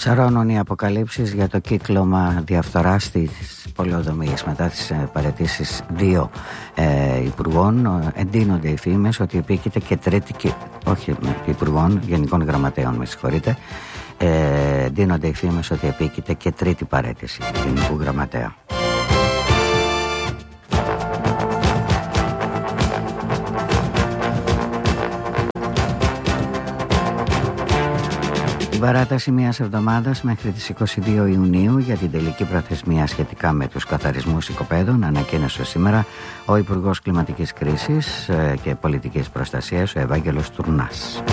Σαρώνουν οι αποκαλύψεις για το κύκλωμα διαφθοράς της πολεοδομίας. Μετά τις παραιτήσεις δύο υπουργών εντείνονται οι φήμες ότι επίκειται και τρίτη, όχι υπουργών, γενικών γραμματέων, με συγχωρείτε, εντείνονται οι φήμες ότι επίκειται και τρίτη παραίτηση γενικού γραμματέα. Παράταση μιας εβδομάδας μέχρι τις 22 Ιουνίου για την τελική προθεσμία σχετικά με τους καθαρισμούς οικοπαίδων ανακοίνωσε σήμερα ο Υπουργός Κλιματικής Κρίσης και Πολιτικής Προστασίας, ο Ευάγγελος Τουρνάς.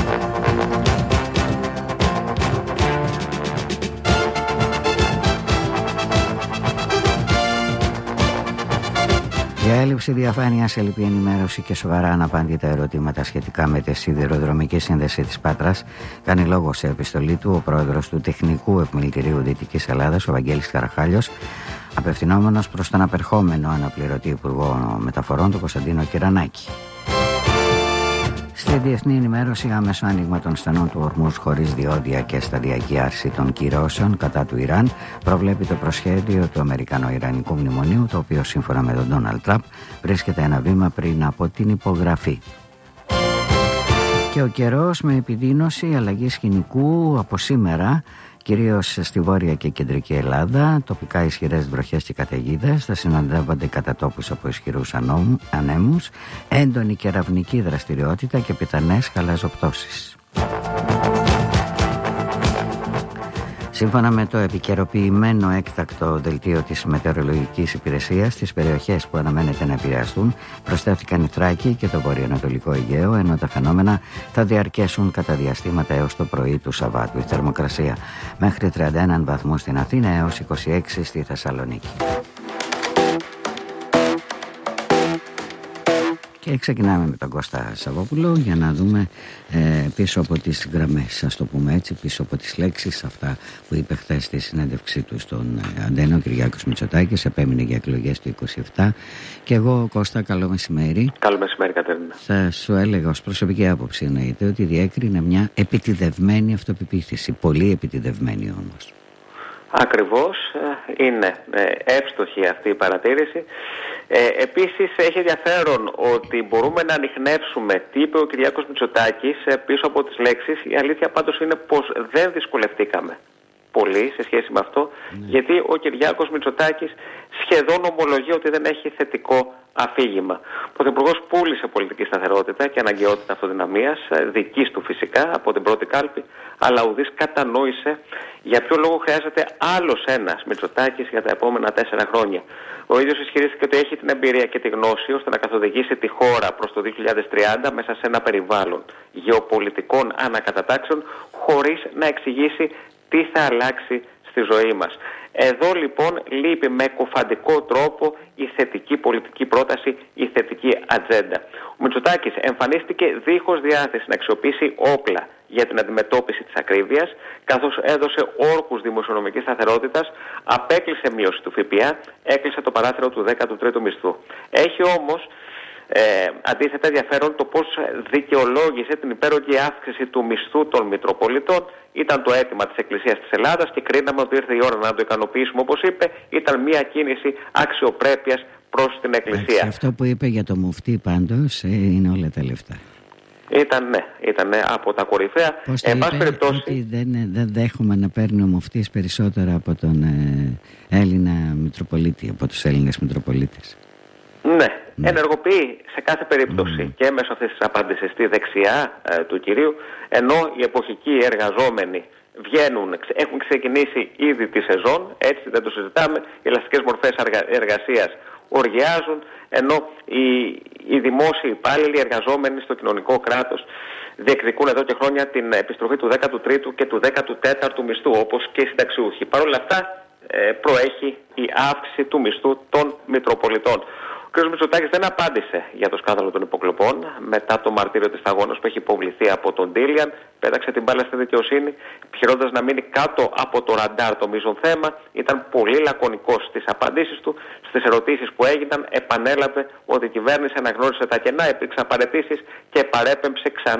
Για έλλειψη διαφάνειας, έλλειπη ενημέρωση και σοβαρά αναπάντητα ερωτήματα σχετικά με τη σιδηροδρομική σύνδεση της Πάτρας, κάνει λόγο σε επιστολή του ο πρόεδρος του Τεχνικού Επιμελητηρίου Δυτικής Ελλάδας, ο Βαγγέλης Καραχάλιος, απευθυνόμενος προς τον απερχόμενο αναπληρωτή Υπουργό Μεταφορών, τον Κωνσταντίνο Κυρανάκη. Στη διεθνή ενημέρωση, άμεσο άνοιγμα των στενών του Ορμούζ χωρίς διόδια και σταδιακή άρση των κυρώσεων κατά του Ιράν προβλέπει το προσχέδιο του Αμερικανο-Ιρανικού μνημονίου, το οποίο σύμφωνα με τον Ντόναλντ Τραμπ βρίσκεται ένα βήμα πριν από την υπογραφή. Και ο καιρός με επιδείνωση, αλλαγή σκηνικού από σήμερα, κυρίως στη Βόρεια και Κεντρική Ελλάδα, τοπικά ισχυρές βροχές και καταιγίδες, θα συναντεύονται κατά τόπους από ισχυρούς ανέμους, έντονη κεραυνική δραστηριότητα και πιθανές χαλαζοπτώσεις. Σύμφωνα με το επικαιροποιημένο έκτακτο δελτίο της Μετεωρολογικής Υπηρεσίας, στις περιοχές που αναμένεται να επηρεαστούν προσθέθηκαν η Θράκη και το βορειοανατολικό Αιγαίο, ενώ τα φαινόμενα θα διαρκέσουν κατά διαστήματα έως το πρωί του Σαββάτου. Η θερμοκρασία μέχρι 31 βαθμούς στην Αθήνα έως 26 στη Θεσσαλονίκη. Και ξεκινάμε με τον Κώστα Σαββόπουλο για να δούμε πίσω από τις γραμμές, ας το πούμε έτσι, πίσω από τις λέξεις, αυτά που είπε χθες στη συνέντευξή του στον Αντένα ο Κυριάκος Μητσοτάκης. Επέμεινε για εκλογές του 27. Και εγώ, Κώστα, καλό μεσημέρι. Καλό μεσημέρι, Κατερίνα. Θα σου έλεγα ως προσωπική άποψη, εννοείται, ότι διέκρινε μια επιτηδευμένη αυτοπεποίθηση. Πολύ επιτηδευμένη όμως. Ακριβώς, είναι εύστοχη αυτή η παρατήρηση. Επίσης έχει ενδιαφέρον ότι μπορούμε να ανιχνεύσουμε τι είπε ο Κυριάκος Μητσοτάκης πίσω από τις λέξεις. Η αλήθεια πάντως είναι πως δεν δυσκολευτήκαμε πολύ σε σχέση με αυτό, γιατί ο Κυριάκος Μητσοτάκης σχεδόν ομολογεί ότι δεν έχει θετικό αφήγημα. Ο Πρωθυπουργός πούλησε πολιτική σταθερότητα και αναγκαιότητα αυτοδυναμίας, δικής του φυσικά, από την πρώτη κάλπη, αλλά ουδής κατανόησε για ποιο λόγο χρειάζεται άλλος ένας Μητσοτάκης για τα επόμενα 4 χρόνια. Ο ίδιος ισχυρίστηκε ότι έχει την εμπειρία και τη γνώση ώστε να καθοδηγήσει τη χώρα προς το 2030 μέσα σε ένα περιβάλλον γεωπολιτικών ανακατατάξεων, χωρίς να εξηγήσει τι θα αλλάξει στη ζωή μας. Εδώ λοιπόν λείπει με κουφαντικό τρόπο η θετική πολιτική πρόταση, η θετική ατζέντα. Ο Μητσοτάκης εμφανίστηκε δίχως διάθεση να αξιοποιήσει όπλα για την αντιμετώπιση της ακρίβειας, καθώς έδωσε όρκους δημοσιονομικής σταθερότητας, απέκλεισε μείωση του ΦΠΑ, έκλεισε το παράθυρο του 13ου μισθού. Έχει όμως αντίθετα ενδιαφέρον το πώς δικαιολόγησε την υπέρογγη αύξηση του μισθού των Μητροπολιτών. Ήταν το αίτημα της Εκκλησίας της Ελλάδας και κρίναμε ότι ήρθε η ώρα να το ικανοποιήσουμε, όπως είπε. Ήταν μια κίνηση αξιοπρέπειας προς την Εκκλησία. Αυτό που είπε για το μουφτί πάντως είναι όλα τα λεφτά. Ήταν από τα κορυφαία. Πώς το είπε, ότι δεν δέχομαι να παίρνει ο μουφτής περισσότερα από τον Έλληνα Μητροπολίτη, από τους Έλληνες Μητροπολίτες. Ναι, ενεργοποιεί σε κάθε περίπτωση και μέσω αυτής της απάντησης στη δεξιά του κυρίου, ενώ οι εποχικοί εργαζόμενοι έχουν ξεκινήσει ήδη τη σεζόν, έτσι δεν το συζητάμε, οι ελαστικές μορφές εργασίας οργιάζουν, ενώ οι δημόσιοι υπάλληλοι, οι εργαζόμενοι στο κοινωνικό κράτος διεκδικούν εδώ και χρόνια την επιστροφή του 13ου και του 14ου μισθού, όπως και οι συνταξιούχοι. Παρ' όλα αυτά προέχει η αύξηση του μισθού των Μητροπολιτών. Ο κ. Μητσοτάκης δεν απάντησε για το σκάνδαλο των υποκλοπών μετά το μαρτύριο της σταγόνος που έχει υποβληθεί από τον Ντίλιαν. Πέταξε την μπάλα στη δικαιοσύνη, επιχειρώντας να μείνει κάτω από το ραντάρ το μείζον θέμα. Ήταν πολύ λακωνικός στις απαντήσεις του. Στις ερωτήσεις που έγιναν, επανέλαβε ότι η κυβέρνηση αναγνώρισε τα κενά, υπήρξαν παραιτήσεις και παρέπεμψε ξανά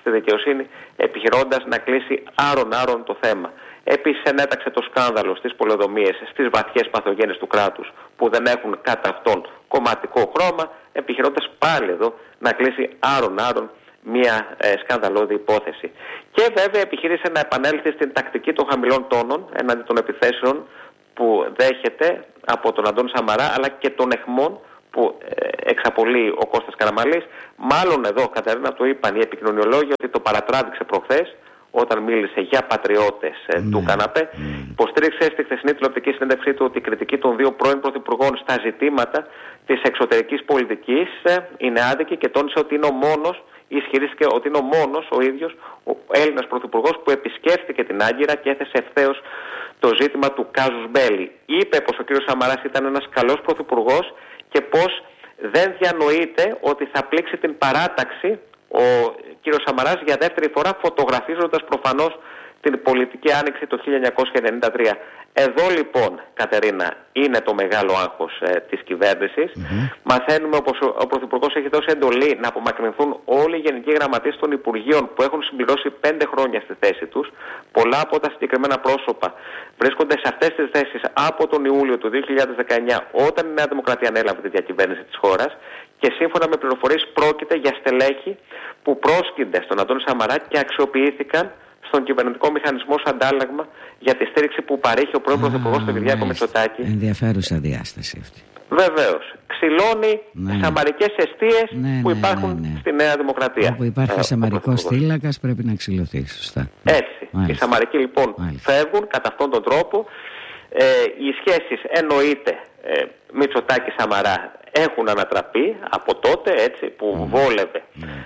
στη δικαιοσύνη, επιχειρώντας να κλείσει άρον-άρον το θέμα. Επίσης ενέταξε το σκάνδαλο στις πολεοδομίες, στις βαθιές παθογένειες του κράτους που δεν έχουν κατά αυτόν κομματικό χρώμα, επιχειρώντας πάλι εδώ να κλείσει άρον-άρον μια σκανδαλώδη υπόθεση. Και βέβαια επιχείρησε να επανέλθει στην τακτική των χαμηλών τόνων εναντί των επιθέσεων που δέχεται από τον Αντώνη Σαμαρά, αλλά και των εχμών που εξαπολύει ο Κώστας Καραμανλής. Μάλλον εδώ, Κατερίνα, το είπαν οι επικοινωνιολόγοι ότι το παρατράβηξε προχθές όταν μίλησε για πατριώτες του καναπέ. Υποστήριξε στη χθεσινή τηλεοπτική συνέντευξή του ότι η κριτική των δύο πρώην πρωθυπουργών στα ζητήματα της εξωτερικής πολιτικής είναι άδικη και τόνισε ότι είναι ο μόνος, ισχυρίστηκε ότι είναι ο μόνος ο ίδιος ο Έλληνας πρωθυπουργός που επισκέφθηκε την Άγκυρα και έθεσε ευθέως το ζήτημα του κάζους μπέλι. Είπε πως ο κ. Σαμαράς ήταν ένας καλός πρωθυπουργός και πως δεν διανοείται ότι θα πλήξει την παράταξη ο κ. Σαμαράς για δεύτερη φορά, φωτογραφίζοντας προφανώς την πολιτική άνοιξη το 1993. Εδώ λοιπόν, Κατερίνα, είναι το μεγάλο άγχος της κυβέρνησης. Μαθαίνουμε πως ο Πρωθυπουργός έχει δώσει εντολή να απομακρυνθούν όλοι οι γενικοί γραμματείς των Υπουργείων που έχουν συμπληρώσει 5 χρόνια στη θέση τους. Πολλά από τα συγκεκριμένα πρόσωπα βρίσκονται σε αυτές τις θέσεις από τον Ιούλιο του 2019, όταν η Νέα Δημοκρατία ανέλαβε τη διακυβέρνηση της χώρας, και σύμφωνα με πληροφορίες πρόκειται για στελέχη που πρόσκυνται στον Αντώνη Σαμαρά και αξιοποιήθηκαν στον κυβερνητικό μηχανισμό σαν αντάλλαγμα για τη στήριξη που παρέχει ο πρώην Πρωθυπουργός του Κυριάκο Μητσοτάκη. Ενδιαφέρουσα διάσταση αυτή. Βεβαίως. Ξυλώνει σαμαρικές εστίες που υπάρχουν στη Νέα Δημοκρατία. Όπου υπάρχει σαμαρικός θύλακας πρέπει να ξυλωθεί, σωστά. Έτσι. Οι σαμαρικοί λοιπόν φεύγουν κατά αυτόν τον τρόπο. Οι σχέσεις εννοείται Μητσοτάκη-Σαμαρά έχουν ανατραπεί από τότε, έτσι, που βόλευε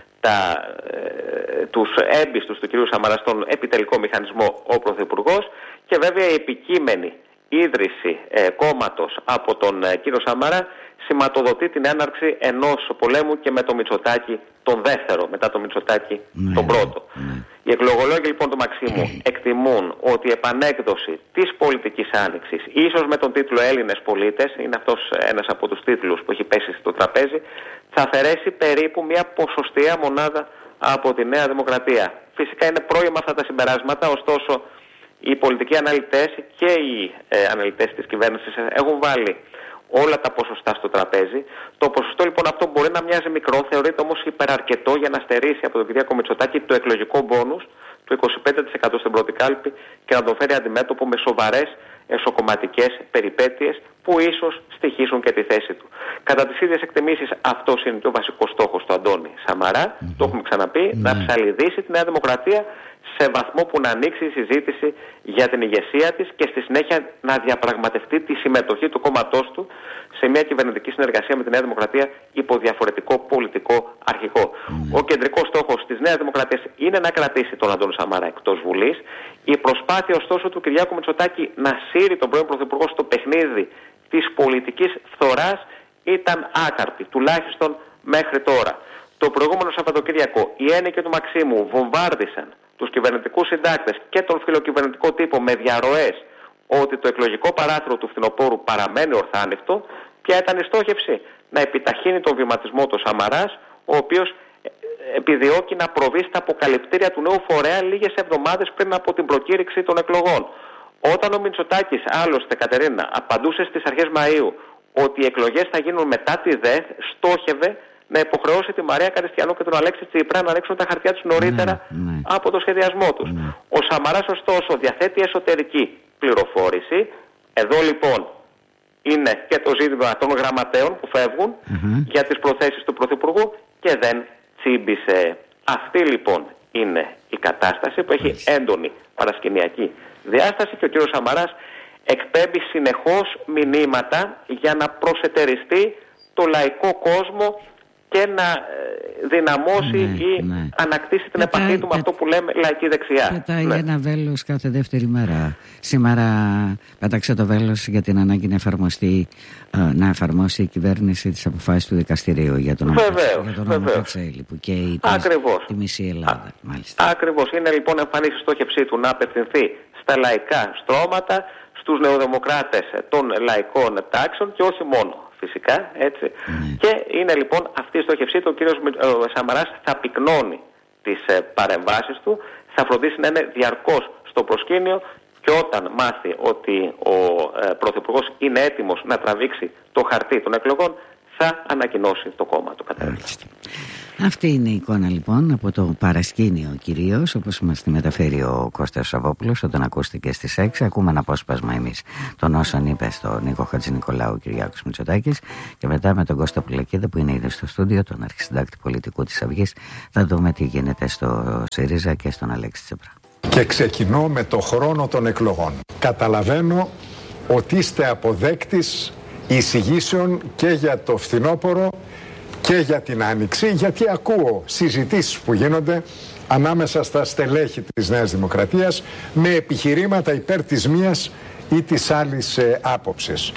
τους έμπιστους του κ. Σαμαρά στον επιτελικό μηχανισμό ο Πρωθυπουργός, και βέβαια η επικείμενη ίδρυση κόμματος από τον κύριο Σαμαρά σηματοδοτεί την έναρξη ενός πολέμου και με τον Μητσοτάκη τον δεύτερο, μετά τον Μητσοτάκη τον πρώτο. Οι εκλογολόγοι λοιπόν του Μαξίμου εκτιμούν ότι η επανέκδοση της πολιτικής άνοιξης, ίσως με τον τίτλο Έλληνες πολίτες, είναι αυτός ένας από τους τίτλους που έχει πέσει στο τραπέζι, θα αφαιρέσει περίπου μια ποσοστιαία μονάδα από τη Νέα Δημοκρατία. Φυσικά είναι πρόημα αυτά τα συμπεράσματα, ωστόσο οι πολιτικοί αναλυτές και οι αναλυτές της κυβέρνησης έχουν βάλει όλα τα ποσοστά στο τραπέζι. Το ποσοστό λοιπόν αυτό μπορεί να μοιάζει μικρό, θεωρείται όμως υπεραρκετό για να στερήσει από τον Κυριάκο Μητσοτάκη το εκλογικό μπόνους του 25% στην πρώτη κάλπη και να τον φέρει αντιμέτωπο με σοβαρές εσωκομματικές περιπέτειες που ίσως στοιχίσουν και τη θέση του. Κατά τις ίδιες εκτιμήσεις, αυτός είναι και ο βασικός στόχος του Αντώνη Σαμαρά, το έχουμε ξαναπεί, να ψαλιδίσει τη Νέα Δημοκρατία σε βαθμό που να ανοίξει η συζήτηση για την ηγεσία της και στη συνέχεια να διαπραγματευτεί τη συμμετοχή του κόμματός του σε μια κυβερνητική συνεργασία με τη Νέα Δημοκρατία υπό διαφορετικό πολιτικό αρχηγό. Ο κεντρικός στόχος της Νέας Δημοκρατίας είναι να κρατήσει τον Αντώνη Σαμαρά εκτός Βουλής. Η προσπάθεια ωστόσο του Κυριάκου Μητσοτάκη να σύρει τον πρώην Πρωθυπουργό στο παιχνίδι της πολιτικής φθοράς ήταν άκαρπη, τουλάχιστον μέχρι τώρα. Το προηγούμενο Σαββατοκύριακο οι ένικοι του Μαξίμου βομβάρδισαν τους κυβερνητικούς συντάκτες και τον φιλοκυβερνητικό τύπο με διαρροές ότι το εκλογικό παράθυρο του φθινοπόρου παραμένει ορθάνευτο. Ποια ήταν η στόχευση? Να επιταχύνει τον βηματισμό του Σαμαράς, ο οποίος επιδιώκει να προβεί στα αποκαλυπτήρια του νέου φορέα λίγες εβδομάδες πριν από την προκήρυξη των εκλογών. Όταν ο Μητσοτάκης, άλλωστε, Κατερίνα, απαντούσε στις αρχές Μαΐου ότι οι εκλογές θα γίνουν μετά τη ΔΕΘ, στόχευε να υποχρεώσει τη Μαρία Καριστιανού και τον Αλέξη Τσίπρα να ρίξουν τα χαρτιά τους νωρίτερα από το σχεδιασμό τους. Ο Σαμαράς, ωστόσο, διαθέτει εσωτερική πληροφόρηση. Εδώ λοιπόν είναι και το ζήτημα των γραμματέων που φεύγουν για τις προθέσεις του Πρωθυπουργού και δεν τσίμπησε. Αυτή λοιπόν είναι η κατάσταση που έχει έντονη παρασκηνιακή διάσταση και ο κ. Σαμαράς εκπέμπει συνεχώς μηνύματα για να προσετεριστεί το λαϊκό κόσμο και να δυναμώσει ή ανακτήσει την επαφή του με αυτό που λέμε λαϊκή δεξιά. Πετάει ένα βέλος κάθε δεύτερη μέρα. Σήμερα πέταξε το βέλος για την ανάγκη να εφαρμόσει η κυβέρνηση τις αποφάσεις του δικαστηρίου για τον νόμο Κατσέλη που καίει τη μισή Ελλάδα. Ακριβώς. Είναι λοιπόν εμφανής η στόχευσή του να απευθυνθεί στα λαϊκά στρώματα, στους νεοδημοκράτες των λαϊκών τάξεων και όχι μόνο. Φυσικά, έτσι. Και είναι λοιπόν αυτή η στόχευσή του. Ο κύριος Σαμαράς θα πυκνώνει τις παρεμβάσεις του, θα φροντίσει να είναι διαρκώς στο προσκήνιο και όταν μάθει ότι ο Πρωθυπουργός είναι έτοιμος να τραβήξει το χαρτί των εκλογών, θα ανακοινώσει το κόμμα του κατέρευση. Αυτή είναι η εικόνα λοιπόν από το παρασκήνιο κυρίως, όπως μας τη μεταφέρει ο Κώστας Σαββόπουλος όταν ακούστηκε στις 6. Ακούμε ένα απόσπασμα εμείς των όσων είπε στον Νίκο Χατζηνικολάου ο Κυριάκος Μητσοτάκης και μετά με τον Κώστα Πουλακίδη που είναι ήδη στο στούντιο, τον αρχισυντάκτη πολιτικού της Αυγής, θα δούμε τι γίνεται στο ΣΥΡΙΖΑ και στον Αλέξη Τσίπρα. Και ξεκινώ με το χρόνο των εκλογών. Καταλαβαίνω ότι είστε αποδέκτης εισηγήσεων και για το φθινόπωρο και για την Άνοιξη, γιατί ακούω συζητήσεις που γίνονται ανάμεσα στα στελέχη της Νέας Δημοκρατίας με επιχειρήματα υπέρ της μίας ή της άλλης άποψης.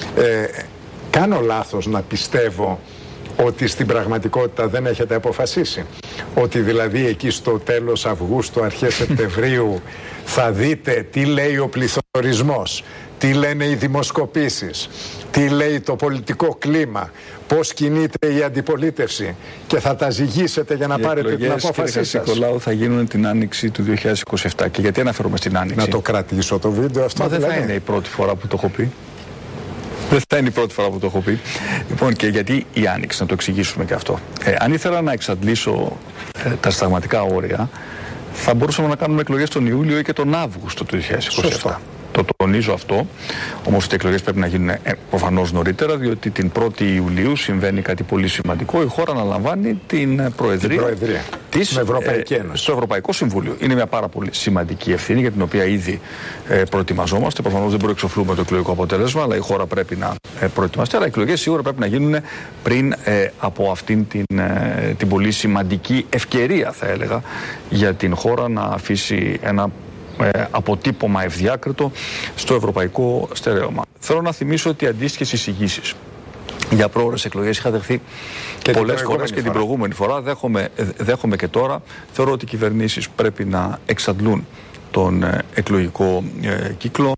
Κάνω λάθος να πιστεύω ότι στην πραγματικότητα δεν έχετε αποφασίσει? Ότι δηλαδή εκεί στο τέλος Αυγούστου, αρχές Σεπτεμβρίου θα δείτε τι λέει ο πληθωρισμός, τι λένε οι δημοσκοπήσεις, τι λέει το πολιτικό κλίμα, πώς κινείται η αντιπολίτευση και θα τα ζυγίσετε για να πάρετε την απόφασή σας? Οι Νικολάου θα γίνουν την Άνοιξη του 2027. Και γιατί αναφέρομαι στην Άνοιξη? Να το κρατήσω το βίντεο αυτό? Μα δεν θα είναι η πρώτη φορά που το έχω πει. Δεν θα είναι η πρώτη φορά που το έχω πει. Λοιπόν, και γιατί η Άνοιξη, να το εξηγήσουμε και αυτό. Αν ήθελα να εξαντλήσω τα συνταγματικά όρια, θα μπορούσαμε να κάνουμε εκλογές τον Ιούλιο ή και τον Αύγουστο του 2027. Σωστά. Το τονίζω αυτό, όμως οι εκλογές πρέπει να γίνουν προφανώς νωρίτερα, διότι την 1η Ιουλίου συμβαίνει κάτι πολύ σημαντικό. Η χώρα αναλαμβάνει την Προεδρία της Ευρωπαϊκή Ένωση. Στο Ευρωπαϊκό Συμβούλιο. Είναι μια πάρα πολύ σημαντική ευθύνη για την οποία ήδη προετοιμαζόμαστε. Προφανώς δεν προεξοφλούμε το εκλογικό αποτέλεσμα, αλλά η χώρα πρέπει να προετοιμαστεί. Αλλά οι εκλογές σίγουρα πρέπει να γίνουν πριν από αυτήν την πολύ σημαντική ευκαιρία, θα έλεγα, για την χώρα να αφήσει ένα αποτύπωμα ευδιάκριτο στο ευρωπαϊκό στερέωμα. Θέλω να θυμίσω ότι αντίστοιχες εισηγήσεις για πρόορες εκλογές είχα δεχθεί πολλές φορές και την προηγούμενη φορά. Δέχομαι και τώρα. Θεωρώ ότι οι κυβερνήσεις πρέπει να εξαντλούν τον εκλογικό κύκλο.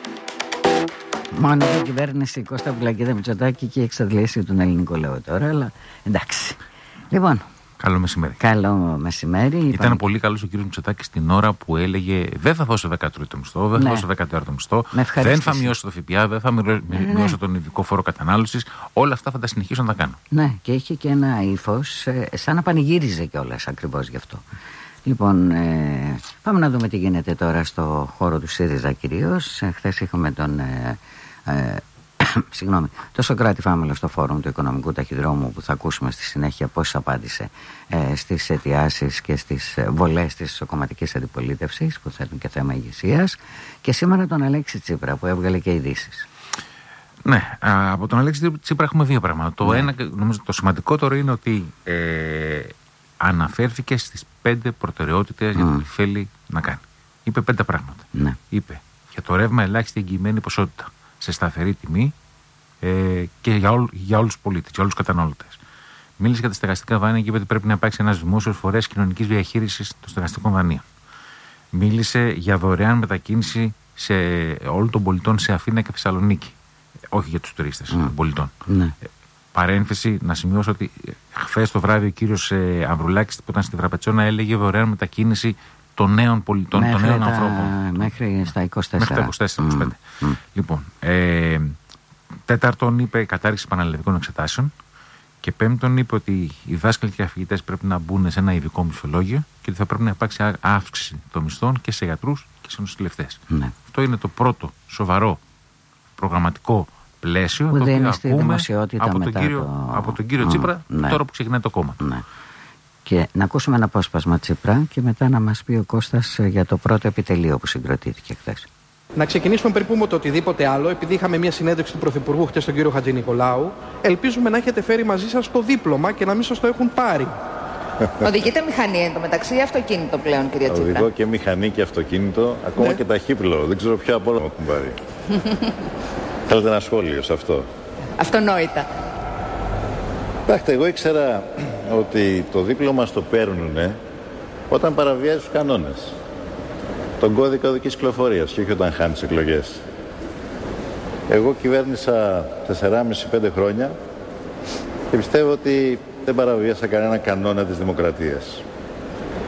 Μόνο η κυβέρνηση Κώστα Πουλακίδη Μητσοτάκη και η εξαντλήση του ελληνικού λαού τώρα, αλλά εντάξει. Λοιπόν. Καλό μεσημέρι. Καλό μεσημέρι. Ήταν πολύ καλός ο κύριος Μητσοτάκης την ώρα που έλεγε δεν θα δώσω 13ο μισθό, δεν θα δώσω 14ο μισθό, δεν θα μειώσω το ΦΠΑ, δεν θα μειώσω τον ειδικό φόρο κατανάλωσης. Όλα αυτά θα τα συνεχίσω να τα κάνω. Ναι, και είχε και ένα ύφος σαν να πανηγύριζε κιόλας ακριβώς γι' αυτό. Λοιπόν, πάμε να δούμε τι γίνεται τώρα στο χώρο του ΣΥΡΙΖΑ κυρίως. Χθες είχαμε το Σωκράτη Φάμελο στο φόρουμ του Οικονομικού Ταχυδρόμου που θα ακούσουμε στη συνέχεια πώς απάντησε στις αιτιάσεις και στις βολές της κομματικής αντιπολίτευσης που θέτουν και θέμα ηγεσίας, και σήμερα τον Αλέξη Τσίπρα που έβγαλε και ειδήσεις. Ναι, από τον Αλέξη Τσίπρα έχουμε δύο πράγματα. Το ένα, νομίζω το σημαντικότερο είναι ότι αναφέρθηκε στις 5 προτεραιότητες για το τι θέλει να κάνει. Είπε 5 πράγματα. Ναι. Είπε για το ρεύμα ελάχιστη εγγυημένη ποσότητα σε σταθερή τιμή και για όλους τους πολίτες, για όλους τους καταναλωτές. Μίλησε για τα στεγαστικά δάνεια και είπε ότι πρέπει να υπάρξει ένας δημόσιος φορέας κοινωνικής διαχείρισης των στεγαστικών δανείων. Μίλησε για δωρεάν μετακίνηση σε όλων των πολιτών σε Αθήνα και Θεσσαλονίκη. Όχι για τους τουρίστες των πολιτών. Ναι. Παρένθεση, να σημειώσω ότι χθες το βράδυ ο κύριος Ανδρουλάκης που ήταν στη Δραπετσόνα έλεγε δωρεάν μετακίνηση των νέων πολιτών, των νέων ανθρώπων. Μέχρι στα 24. Μέχρι τα 24-25. Λοιπόν, τέταρτον είπε κατάργηση πανελλαδικών εξετάσεων. Και πέμπτον είπε ότι οι δάσκαλοι και οι καθηγητές πρέπει να μπουν σε ένα ειδικό μισθολόγιο και ότι θα πρέπει να υπάρξει αύξηση των μισθών και σε γιατρούς και σε νοσηλευτές. Ναι. Αυτό είναι το πρώτο σοβαρό προγραμματικό πλαίσιο που το οποίο ακούμε από τον κύριο Τσίπρα τώρα που ξεκινάει το κόμμα. Ναι. Και να ακούσουμε ένα απόσπασμα Τσίπρα και μετά να μας πει ο Κώστας για το πρώτο επιτελείο που συγκροτήθηκε χθες. Να ξεκινήσουμε πριν πούμε το οτιδήποτε άλλο, επειδή είχαμε μια συνέντευξη του Πρωθυπουργού χτες τον κύριο Χατζηνικολάου. Ελπίζουμε να έχετε φέρει μαζί σας το δίπλωμα και να μην σας το έχουν πάρει. Οδηγείτε μηχανή εντωμεταξύ ή αυτοκίνητο πλέον, κυρία Τσίπρα? Οδηγώ και μηχανή και αυτοκίνητο, ακόμα και ταχύπλο. Δεν ξέρω ποιο από όλα μου έχουν πάρει. Θέλετε ένα σχόλιο σε αυτό? Αυτονόητα. Κοιτάξτε, εγώ ήξερα ότι το δίπλωμα στο παίρνουνε όταν παραβιάζει τους κανόνες. Τον κώδικα οδικής κυκλοφορίας και όχι όταν χάνεις εκλογές. Εγώ κυβέρνησα 4,5-5 χρόνια και πιστεύω ότι δεν παραβίασα κανένα κανόνα της δημοκρατίας.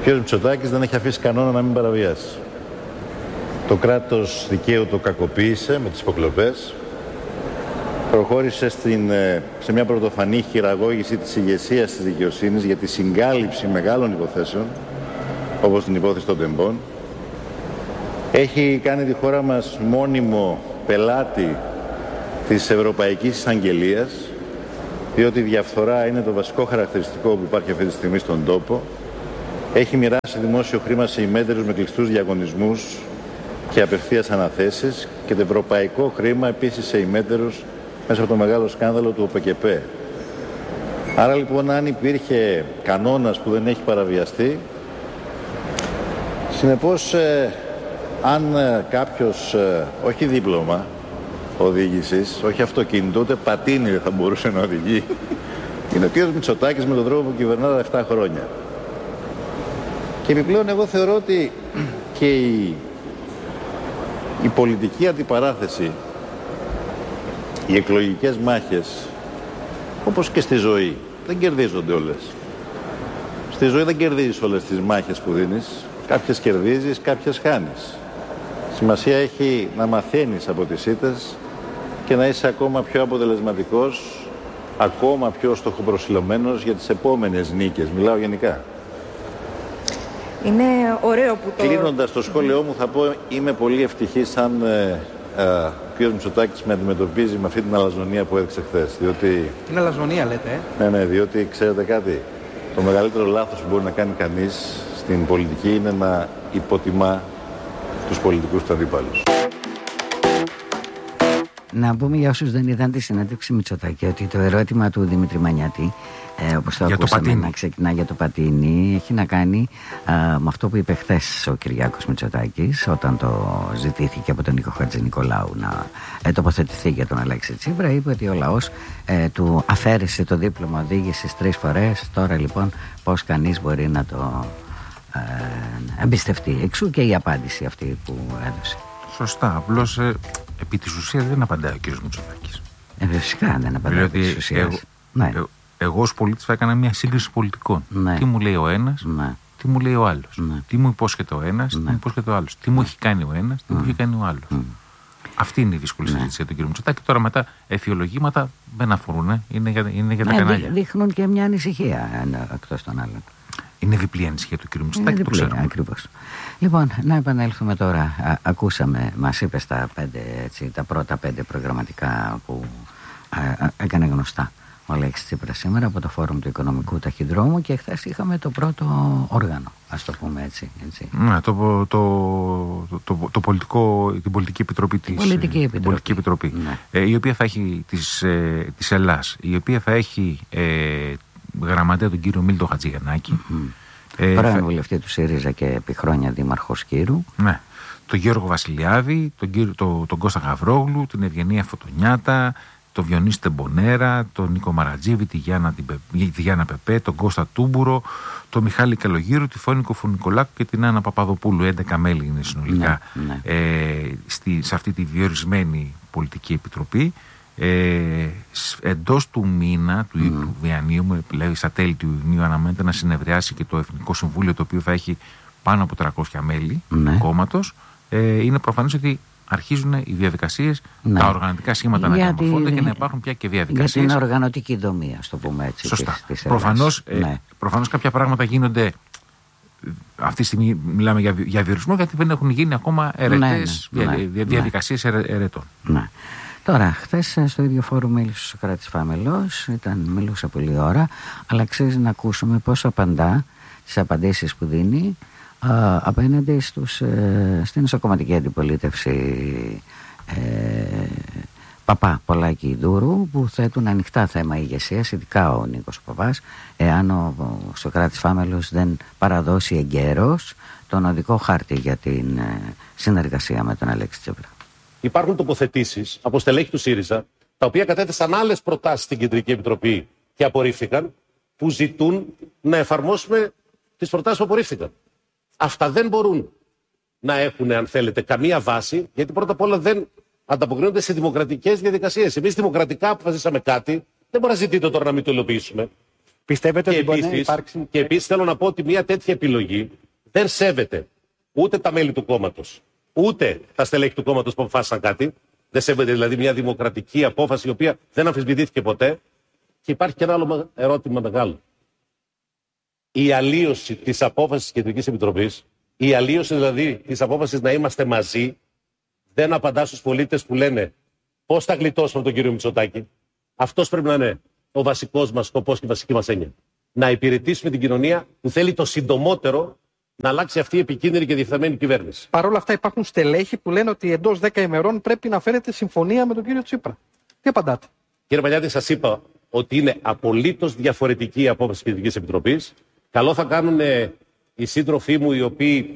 Ο κ. Μητσοτάκης δεν έχει αφήσει κανόνα να μην παραβιάσει. Το κράτος δικαίου το κακοποίησε με τις υποκλοπές. Προχώρησε σε μια πρωτοφανή χειραγώγηση της ηγεσίας της δικαιοσύνης για τη συγκάλυψη μεγάλων υποθέσεων, όπως την υπόθεση των τεμπών. Έχει κάνει τη χώρα μας μόνιμο πελάτη της Ευρωπαϊκής Εισαγγελίας, διότι η διαφθορά είναι το βασικό χαρακτηριστικό που υπάρχει αυτή τη στιγμή στον τόπο. Έχει μοιράσει δημόσιο χρήμα σε ημέντερους με κλειστούς διαγωνισμούς και απευθείας αναθέσεις και το ευρωπαϊκό χρήμα επίσης σε ημέντερους μέσα από το μεγάλο σκάνδαλο του ΟΠΕΚΕΠΕ. Άρα λοιπόν, αν υπήρχε κανόνας που δεν έχει παραβιαστεί, συνεπώς αν κάποιος, όχι δίπλωμα οδήγησης, όχι αυτοκίνητο, ούτε πατίνι δεν θα μπορούσε να οδηγεί, είναι ο κ. Μητσοτάκης με τον τρόπο που κυβερνά τα 7 χρόνια. Και επιπλέον εγώ θεωρώ ότι και η πολιτική αντιπαράθεση, οι εκλογικές μάχες, όπως και στη ζωή, δεν κερδίζονται όλες. Στη ζωή δεν κερδίζεις όλες τις μάχες που δίνεις. Κάποιες κερδίζεις, κάποιες χάνεις. Σημασία έχει να μαθαίνεις από τις ήττες και να είσαι ακόμα πιο αποτελεσματικός, ακόμα πιο στοχοπροσιλωμένος για τις επόμενες νίκες. Μιλάω γενικά. Είναι ωραίο που το... Κλείνοντας το σχόλιο μου θα πω, είμαι πολύ ευτυχής αν ο κ. Μητσοτάκης με αντιμετωπίζει με αυτή την αλαζονία που έδειξε χθες. Διότι... Την αλαζονία λέτε, Ναι, διότι ξέρετε κάτι. Το μεγαλύτερο λάθος που μπορεί να κάνει κανείς στην πολιτική είναι να υποτιμά τους πολιτικούς του αντίπαλους. Να πούμε για όσους δεν είδαν τη συνέντευξη Μητσοτάκη ότι το ερώτημα του Δημήτρη Μανιάτη, όπως το ακούσαμε να ξεκινά για το πατίνι, έχει να κάνει με αυτό που είπε χθες ο Κυριάκος Μητσοτάκης όταν το ζητήθηκε από τον Νίκο Χατζηνικολάου να τοποθετηθεί για τον Αλέξη Τσίπρα. Είπε ότι ο λαός του αφαίρεσε το δίπλωμα οδήγησης 3 φορές. Τώρα λοιπόν πώς κανείς μπορεί να το εμπιστευτεί? Εξού και η απάντηση αυτή που έδωσε. Σωστά, απλώς επί της ουσίας δεν απαντάει ο κ. Μητσοτάκης. Φυσικά δεν απαντάει επί της ουσίας. Εγώ ως πολίτης θα έκανα μια σύγκριση πολιτικών. Ναι. Τι μου λέει ο ένας, τι μου λέει ο άλλος. Ναι. Τι μου υπόσχεται ο ένας, τι μου υπόσχεται ο άλλος. Τι μου έχει κάνει ο ένας, τι μου έχει κάνει ο άλλος. Αυτή είναι η δύσκολη συζήτηση για τον κ. Μητσοτάκη. Τώρα μετά εφιολογήματα δεν αφορούν, είναι για τα κανάλια. Δείχνουν και μια ανησυχία εκτός των άλλων. Είναι διπλή ανησυχία του κ. Μητσοτάκη, το ξέρουμε. Ακριβώς. Λοιπόν, να επανέλθουμε τώρα. Ακούσαμε, μας είπε τα πρώτα 5 προγραμματικά που έκανε γνωστά ο Αλέξης Τσίπρας σήμερα από το Φόρουμ του Οικονομικού Ταχυδρόμου και χθες είχαμε το πρώτο όργανο, ας το πούμε έτσι. Ναι, την Πολιτική Επιτροπή Πολιτική Επιτροπή, ναι. Η οποία θα έχει της Ελλάς, η οποία θα έχει γραμματέα τον κύριο Μίλτο Χατζηγιαννάκη. Πρώην βουλευτή του ΣΥΡΙΖΑ και επί χρόνια δήμαρχος Κύρου. Ναι. Τον Γιώργο Βασιλιάδη, τον Κώστα Γαβρόγλου, την Ευγενία Φωτονιάτα, τον Βιονύση Τεμπονέρα, τον Νίκο Μαρατζίβη, τη Γιάννα Πεπέ, τον Κώστα Τούμπουρο, τον Μιχάλη Καλογύρου, τη Φώνικο Φωνικολάκου και την Άννα Παπαδοπούλου. 11 μέλη είναι συνολικά σε αυτή τη διορισμένη πολιτική επιτροπή. Εντός του μήνα του Ιανουαρίου, δηλαδή στα τέλη του Ιουνίου, αναμένεται να συνεδριάσει και το Εθνικό Συμβούλιο, το οποίο θα έχει πάνω από 300 μέλη του κόμματος. Είναι προφανές ότι αρχίζουν οι διαδικασίες, τα οργανωτικά σχήματα να διαμορφώνται και να υπάρχουν πια και διαδικασίες. Για την οργανωτική δομή, ας το πούμε έτσι. Σωστά. Προφανώς κάποια πράγματα γίνονται. Αυτή τη στιγμή μιλάμε για διορισμό, γιατί δεν έχουν γίνει ακόμα διαδικασίες ερετών. Ναι. Τώρα, χθες στο ίδιο φόρουμ μίλησε ο Σωκράτης Φάμελος, μιλούσε πολλή ώρα, αλλά αξίζει να ακούσουμε πώς απαντά στις απαντήσεις που δίνει απέναντι στην ισοκομματική αντιπολίτευση Παπά, Πολάκη, Δούρου, που θέτουν ανοιχτά θέμα ηγεσίας, ειδικά ο Νίκος Παπάς, εάν ο Σωκράτης Φάμελος δεν παραδώσει εγκαίρως τον οδικό χάρτη για την συνεργασία με τον Αλέξη Τσίπρα. Υπάρχουν τοποθετήσεις από στελέχη του ΣΥΡΙΖΑ, τα οποία κατέθεσαν άλλες προτάσεις στην Κεντρική Επιτροπή και απορρίφθηκαν, που ζητούν να εφαρμόσουμε τις προτάσεις που απορρίφθηκαν. Αυτά δεν μπορούν να έχουν, αν θέλετε, καμία βάση, γιατί πρώτα απ' όλα δεν ανταποκρίνονται σε δημοκρατικές διαδικασίες. Εμείς δημοκρατικά αποφασίσαμε κάτι, δεν μπορεί να ζητείτε τώρα να μην το υλοποιήσουμε. Πιστεύετε ότι μπορεί να υπάρξει? Και επίσης θέλω να πω ότι μια τέτοια επιλογή δεν σέβεται ούτε τα μέλη του κόμματος, ούτε τα στελέχη του κόμματος που αποφάσισαν κάτι. Δεν σέβεται δηλαδή μια δημοκρατική απόφαση η οποία δεν αμφισβητήθηκε ποτέ. Και υπάρχει και ένα άλλο ερώτημα μεγάλο. Η αλλίωση της απόφασης της Κεντρικής Επιτροπής, η αλλίωση δηλαδή της απόφασης να είμαστε μαζί, δεν απαντά στους πολίτες που λένε πώς θα γλιτώσουμε από τον κύριο Μητσοτάκη. Αυτός πρέπει να είναι ο βασικός μας σκοπός και η βασική μας έννοια. Να υπηρετήσουμε την κοινωνία που θέλει το συντομότερο να αλλάξει αυτή η επικίνδυνη και διεφθαρμένη κυβέρνηση. Παρ' όλα αυτά υπάρχουν στελέχη που λένε ότι εντός 10 ημερών πρέπει να φέρετε συμφωνία με τον κύριο Τσίπρα. Τι απαντάτε? Κύριε Παλιάτη, σας είπα ότι είναι απολύτως διαφορετική η απόφαση της Κεντρικής Επιτροπής. Καλό θα κάνουν οι σύντροφοί μου οι οποίοι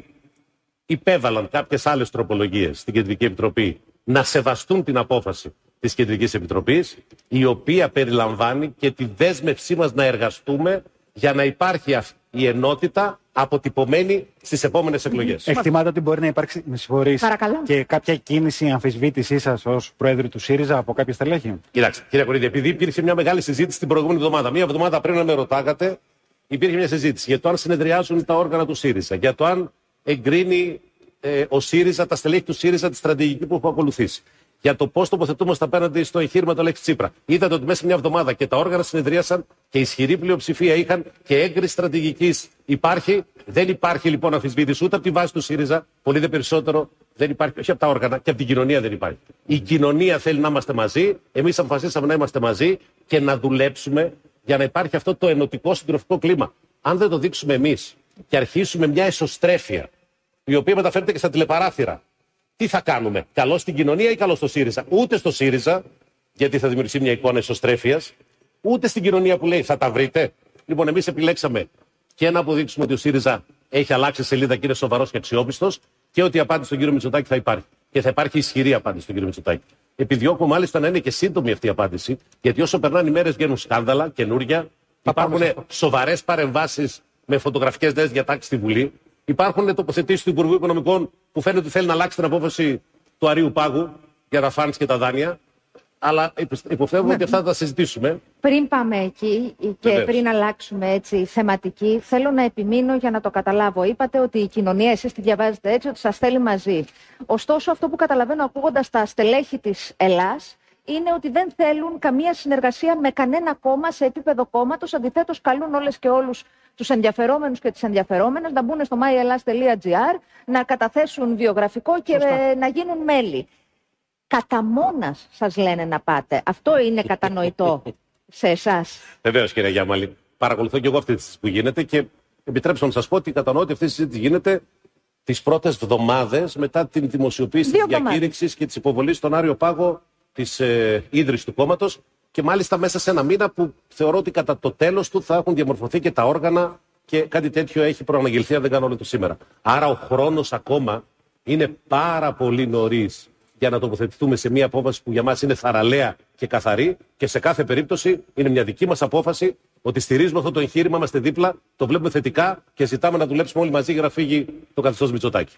υπέβαλαν κάποιες άλλες τροπολογίες στην Κεντρική Επιτροπή να σεβαστούν την απόφαση της Κεντρικής Επιτροπής, η οποία περιλαμβάνει και τη δέσμευσή μας να εργαστούμε για να υπάρχει η ενότητα αποτυπωμένη στις επόμενες εκλογές. Εκτιμάτε ότι μπορεί να υπάρξει, με συγχωρείς, και κάποια κίνηση αμφισβήτησή σας ως Πρόεδρου του ΣΥΡΙΖΑ από κάποια στελέχη? Κοιτάξτε, κύριε Κορίδη, επειδή υπήρξε μια μεγάλη συζήτηση την προηγούμενη εβδομάδα, μία εβδομάδα πριν να με ρωτάγατε, υπήρχε μια συζήτηση για το αν συνεδριάζουν τα όργανα του ΣΥΡΙΖΑ, για το αν εγκρίνει ο ΣΥΡΙΖΑ, τα στελέχη του ΣΥΡΙΖΑ, τη στρατηγική που έχουν ακολουθήσει. Για το πώς τοποθετούμαστε απέναντι στο εγχείρημα του Αλέξη Τσίπρα. Είδατε ότι μέσα σε μια εβδομάδα και τα όργανα συνεδρίασαν και ισχυρή πλειοψηφία είχαν και έγκριση στρατηγικής υπάρχει. Δεν υπάρχει λοιπόν αμφισβήτηση ούτε από τη βάση του ΣΥΡΙΖΑ, πολύ δε περισσότερο δεν υπάρχει, όχι από τα όργανα, και από την κοινωνία δεν υπάρχει. Η κοινωνία θέλει να είμαστε μαζί, εμείς αποφασίσαμε να είμαστε μαζί και να δουλέψουμε για να υπάρχει αυτό το ενωτικό συντροφικό κλίμα. Αν δεν το δείξουμε εμείς και αρχίσουμε μια εσωστρέφεια, η οποία μεταφέρεται και στα τηλεπαράθυρα, τι θα κάνουμε? Καλό στην κοινωνία ή καλό στο ΣΥΡΙΖΑ? Ούτε στο ΣΥΡΙΖΑ, γιατί θα δημιουργήσει μια εικόνα εσωστρέφειας, ούτε στην κοινωνία που λέει θα τα βρείτε. Λοιπόν, εμείς επιλέξαμε και να αποδείξουμε ότι ο ΣΥΡΙΖΑ έχει αλλάξει σελίδα και είναι σοβαρός και αξιόπιστος, και ότι η απάντηση στον κύριο Μητσοτάκη θα υπάρχει. Και θα υπάρχει ισχυρή απάντηση στον κύριο Μητσοτάκη. Επιδιώκω μάλιστα να είναι και σύντομη αυτή η απάντηση, γιατί όσο περνάνε οι μέρες βγαίνουν σκάνδαλα καινούρια, υπάρχουν σοβαρές παρεμβάσεις με φωτογραφικές νέες διατάξεις στη Βουλή. Υπάρχουν τοποθετήσεις του Υπουργού Οικονομικών που φαίνεται ότι θέλει να αλλάξει την απόφαση του Αρείου Πάγου για τα φαντς και τα δάνεια. Αλλά υποφεύγουμε ότι αυτά θα τα συζητήσουμε. Πριν πάμε εκεί και πριν αλλάξουμε έτσι θεματική, θέλω να επιμείνω για να το καταλάβω. Είπατε ότι η κοινωνία, εσείς τη διαβάζετε έτσι, ότι σας θέλει μαζί. Ωστόσο, αυτό που καταλαβαίνω ακούγοντας τα στελέχη της Ελλάς είναι ότι δεν θέλουν καμία συνεργασία με κανένα κόμμα σε επίπεδο κόμματος. Αντιθέτως, καλούν όλες και όλους τους ενδιαφερόμενους και τις ενδιαφερόμενες να μπουν στο myellas.gr, να καταθέσουν βιογραφικό και να γίνουν μέλη. Κατά μόνας σας λένε να πάτε. Αυτό είναι κατανοητό σε εσάς? Βεβαίως, κυρία Γιάμαλη. Παρακολουθώ και εγώ αυτή τη συζήτηση που γίνεται και επιτρέψτε να σας πω ότι κατανοώ ότι αυτή η συζήτηση γίνεται τις πρώτες εβδομάδες μετά την δημοσιοποίηση της διακήρυξης και της υποβολής στον Άριο Πάγο της ίδρυσης του κόμματος, και μάλιστα μέσα σε ένα μήνα που θεωρώ ότι κατά το τέλος του θα έχουν διαμορφωθεί και τα όργανα και κάτι τέτοιο έχει προαναγγελθεί, αν δεν κάνω όλο το σήμερα. Άρα ο χρόνος ακόμα είναι πάρα πολύ νωρίς για να τοποθετηθούμε σε μια απόφαση που για μας είναι θαραλέα και καθαρή, και σε κάθε περίπτωση είναι μια δική μας απόφαση ότι στηρίζουμε αυτό το εγχείρημα, είμαστε δίπλα, το βλέπουμε θετικά και ζητάμε να δουλέψουμε όλοι μαζί για να φύγει το καθεστώς Μητσοτάκη.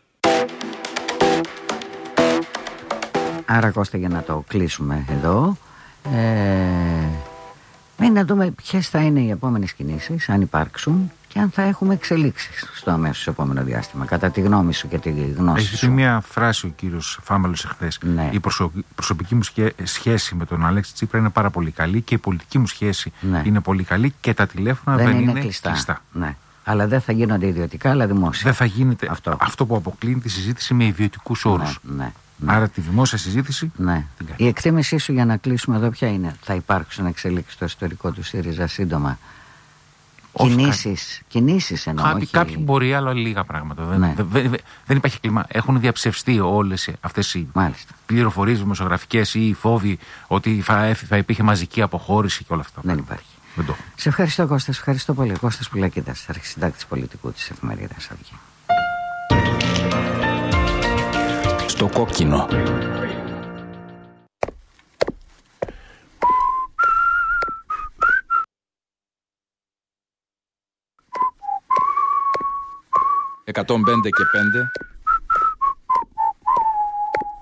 Άρα, Κώστα, για να το κλείσουμε εδώ, να δούμε ποιες θα είναι οι επόμενες κινήσεις, αν υπάρξουν, και αν θα έχουμε εξελίξεις στο αμέσως επόμενο διάστημα, κατά τη γνώμη σου και τη γνώση σου. Έχει μια φράση ο κύριος Φάμελος εχθές. Ναι. Η προσωπική μου σχέση με τον Αλέξη Τσίπρα είναι πάρα πολύ καλή και η πολιτική μου σχέση είναι πολύ καλή και τα τηλέφωνα δεν είναι κλειστά. Ναι. Αλλά δεν θα γίνονται ιδιωτικά, αλλά δημόσια. Δεν θα γίνεται αυτό που αποκλίνει τη συζήτηση με ιδιωτικούς όρους. Ναι. Άρα τη δημόσια συζήτηση. Ναι. Η εκτίμησή σου, για να κλείσουμε εδώ, ποια είναι? Θα υπάρξουν εξελίξεις στο ιστορικό του ΣΥΡΙΖΑ σύντομα? Κινήσεις εννοώ. Κάποιοι μπορεί, αλλά λίγα πράγματα. Δεν υπάρχει κλίμα. Έχουν διαψευστεί όλες αυτές οι πληροφορίες δημοσιογραφικές ή οι φόβοι ότι θα υπήρχε μαζική αποχώρηση και όλα αυτά. Δεν υπάρχει. Σε ευχαριστώ, Κώστα. Σε ευχαριστώ πολύ. Κώστας Πουλακίδας, αρχισυντάκτης πολιτικού της εφημερίδας Αυγή. Στο κόκκινο. «105 και 5